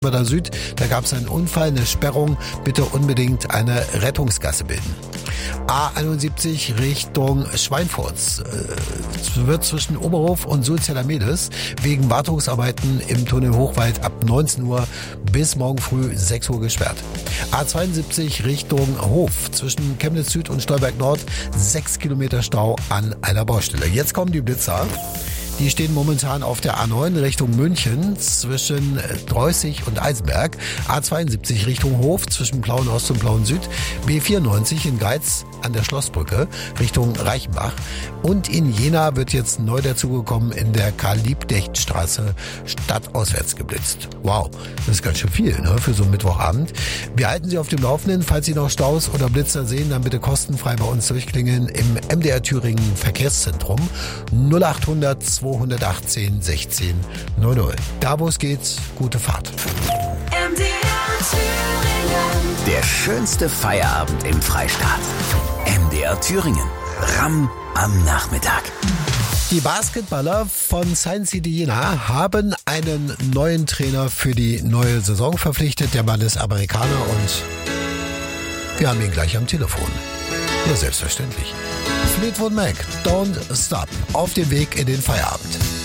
Der Süd, da gab es einen Unfall, eine Sperrung, bitte unbedingt eine Rettungsgasse bilden. A71 Richtung Schweinfurts wird zwischen Oberhof und Sulzerla-Medes wegen Wartungsarbeiten im Tunnel Hochwald ab 19 Uhr bis morgen früh 6 Uhr gesperrt. A72 Richtung Hof zwischen Chemnitz Süd und Stolberg Nord 6 Kilometer Stau an einer Baustelle. Jetzt kommen die Blitzer. Die stehen momentan auf der A9 Richtung München zwischen Dreußig und Eisenberg, A72 Richtung Hof zwischen Plauen Ost und Plauen Süd, B94 in Geiz an der Schlossbrücke Richtung Reichenbach und in Jena wird jetzt neu dazugekommen in der Karl-Liebknecht-Straße stadtauswärts geblitzt. Wow, das ist ganz schön viel, ne, für so einen Mittwochabend. Wir halten Sie auf dem Laufenden. Falls Sie noch Staus oder Blitzer sehen, dann bitte kostenfrei bei uns durchklingeln im MDR Thüringen Verkehrszentrum 0800 218 16 00. Da wo es geht, gute Fahrt. MDR Thüringen. Der schönste Feierabend im Freistaat. MDR Thüringen. Ramm am Nachmittag. Die Basketballer von Science City Jena haben einen neuen Trainer für die neue Saison verpflichtet. Der Mann ist Amerikaner und wir haben ihn gleich am Telefon. Ja, selbstverständlich. Fleetwood Mac, Don't Stop, auf dem Weg in den Feierabend.